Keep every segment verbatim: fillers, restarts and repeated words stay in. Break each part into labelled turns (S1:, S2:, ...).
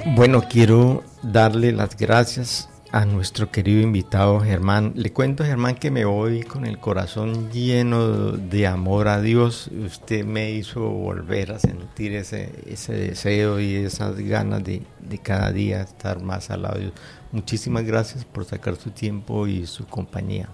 S1: Bueno, quiero darle las gracias a nuestro querido invitado Germán. Le cuento, Germán, que me voy con el corazón lleno de amor a Dios. Usted me hizo volver a sentir ese, ese deseo y esas ganas de, de cada día estar más al lado de Dios. Muchísimas gracias por sacar su tiempo y su compañía.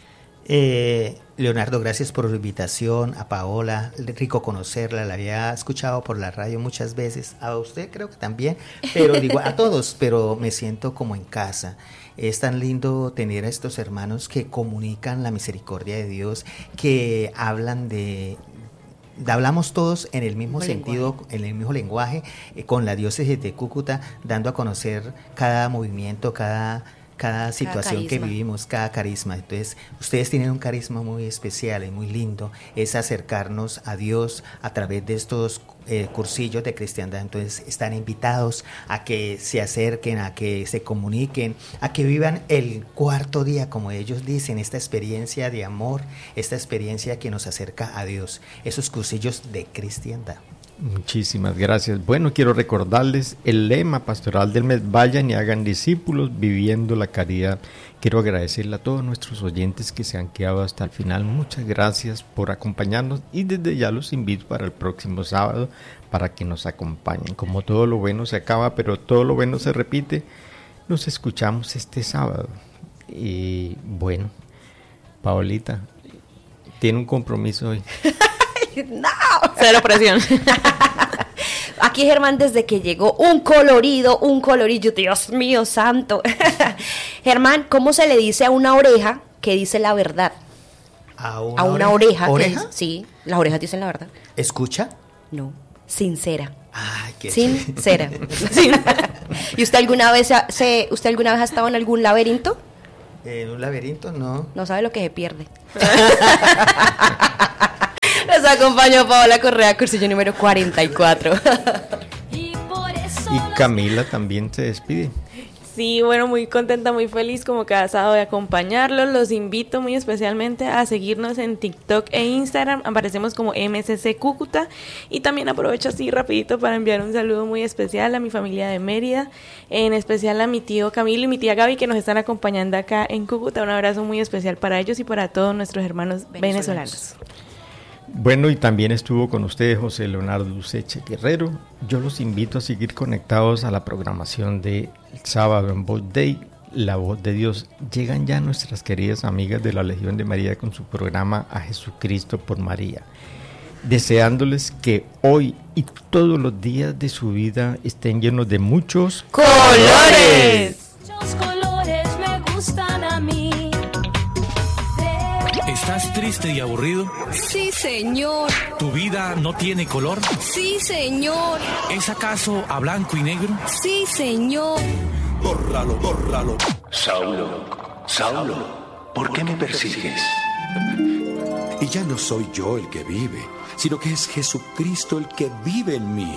S2: Eh, Leonardo, gracias por la invitación. A Paola, rico conocerla, la había escuchado por la radio muchas veces, a usted creo que también, pero digo a todos, pero me siento como en casa. Es tan lindo tener a estos hermanos que comunican la misericordia de Dios, que hablan de... hablamos todos en el mismo sentido, lenguaje. en el mismo lenguaje, eh, con la diócesis de Cúcuta, dando a conocer cada movimiento, cada... cada situación cada que vivimos, cada carisma. Entonces, ustedes tienen un carisma muy especial y muy lindo, es acercarnos a Dios a través de estos eh, cursillos de cristiandad. Entonces, están invitados a que se acerquen, a que se comuniquen, a que vivan el cuarto día, como ellos dicen, esta experiencia de amor, esta experiencia que nos acerca a Dios, esos cursillos de cristiandad.
S1: Muchísimas gracias. Bueno, quiero recordarles el lema pastoral del mes: vayan y hagan discípulos viviendo la caridad. Quiero agradecerle a todos nuestros oyentes que se han quedado hasta el final. Muchas gracias por acompañarnos y desde ya los invito para el próximo sábado para que nos acompañen. Como todo lo bueno se acaba, pero todo lo bueno se repite, nos escuchamos este sábado. Y bueno, Paolita, tiene un compromiso hoy.
S3: No, cero presión. Aquí Germán, desde que llegó, un colorido, un colorillo, Dios mío santo. Germán, ¿cómo se le dice a una oreja que dice la verdad?
S2: A una,
S3: a una oreja.
S2: ¿Oreja?
S3: Que, sí, las orejas dicen la verdad.
S2: ¿Escucha?
S3: No, sincera.
S2: Ay, qué
S3: sincera. ¿Y usted alguna vez se, usted alguna vez ha estado en algún laberinto?
S2: En un laberinto, no.
S3: No sabe lo que se pierde. Nos acompañó Paola Correa, cursillo número cuarenta y cuatro.
S1: Y Camila también se despide.
S4: Sí, bueno, muy contenta, muy feliz como cada sábado de acompañarlos. Los invito muy especialmente a seguirnos en TikTok e Instagram. Aparecemos como M S C Cúcuta. Y también aprovecho así rapidito para enviar un saludo muy especial a mi familia de Mérida, en especial a mi tío Camilo y mi tía Gaby, que nos están acompañando acá en Cúcuta. Un abrazo muy especial para ellos y para todos nuestros hermanos venezolanos. venezolanos.
S1: Bueno, y también estuvo con ustedes José Leonardo Useche Guerrero. Yo los invito a seguir conectados a la programación de el sábado en Voz Day, La Voz de Dios. Llegan ya nuestras queridas amigas de la Legión de María con su programa A Jesucristo por María, deseándoles que hoy y todos los días de su vida estén llenos de muchos
S3: colores.
S5: Muchos colores me gustan a mí.
S6: ¿Estás triste y aburrido?
S5: Sí, señor.
S6: ¿Tu vida no tiene color?
S5: Sí, señor.
S6: ¿Es acaso a blanco y negro?
S5: Sí, señor.
S7: Bórralo, bórralo.
S8: Saulo, Saulo, ¿por qué me persigues?
S7: Y ya no soy yo el que vive, sino que es Jesucristo el que vive en mí.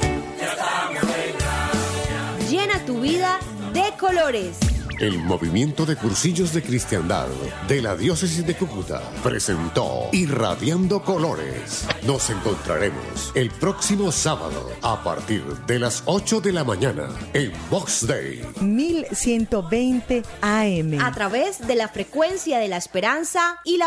S9: Llena tu vida de colores.
S10: El movimiento de cursillos de cristiandad de la diócesis de Cúcuta presentó Irradiando Colores. Nos encontraremos el próximo sábado a partir de las ocho de la mañana en Vox Day
S9: mil ciento veinte A M,
S3: a través de la frecuencia de la esperanza y la